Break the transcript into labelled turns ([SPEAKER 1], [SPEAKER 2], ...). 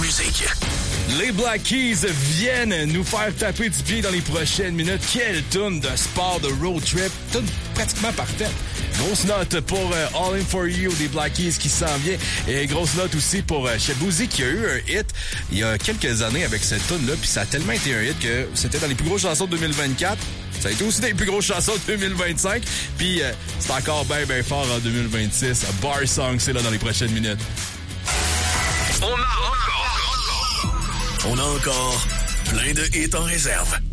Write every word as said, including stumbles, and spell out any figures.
[SPEAKER 1] musique.
[SPEAKER 2] Les Black Keys viennent nous faire taper du pied dans les prochaines minutes. Quelle toune de sport, de road trip. Toune pratiquement parfaite. Grosse note pour euh, All In For You des Black Keys qui s'en vient. Et grosse note aussi pour euh, Shaboozey qui a eu un hit il y a quelques années avec cette toune-là. Puis ça a tellement été un hit que c'était dans les plus grosses chansons de deux mille vingt-quatre. Ça a été aussi dans les plus grosses chansons de deux mille vingt-cinq. Puis euh, c'est encore bien, bien fort en deux mille vingt-six. Bar Song, c'est là dans les prochaines minutes.
[SPEAKER 1] On a encore... On a encore plein de hits en réserve.